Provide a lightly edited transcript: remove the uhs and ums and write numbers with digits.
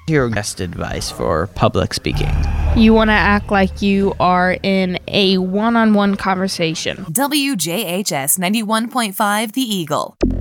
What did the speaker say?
Your best advice for public speaking? You want to act like you are in a one-on-one conversation. WJHS 91.5 The Eagle.